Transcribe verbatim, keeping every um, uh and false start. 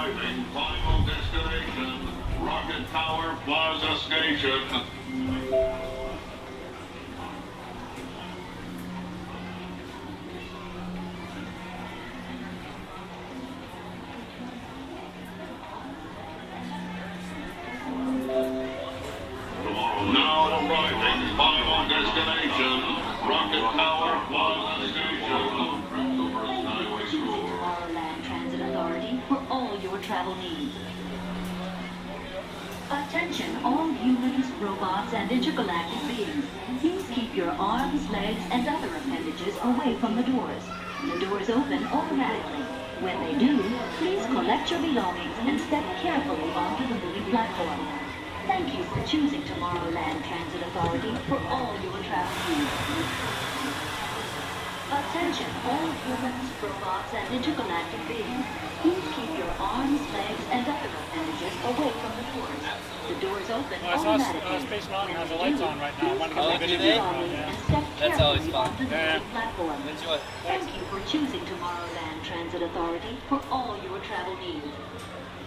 arriving. Final destination, Rocket Tower Plaza Station. Now arriving, final destination, Rocket Tower Plaza Station. Tomorrowland Transit Authority for all your travel needs. Attention, all humans, robots, and intergalactic beings. Please keep your arms, legs, and other appendages away from the doors. The doors open automatically. When they do, please collect your belongings and step carefully onto the moving platform. Thank you for choosing Tomorrowland Transit Authority for all your travel needs. Attention, all humans, robots, and intergalactic beings. Please keep your arms, legs, and other appendages away from the doors. The doors open Oh, I saw automatically. uh, Space Mountain has the When lights they on do, right now. I please wanted to Oh, get collect do your they? belongings Yeah. and step That's always carefully fun. onto the Yeah. moving platform. Enjoy. Thank you for choosing Tomorrowland Transit Authority for all your travel needs.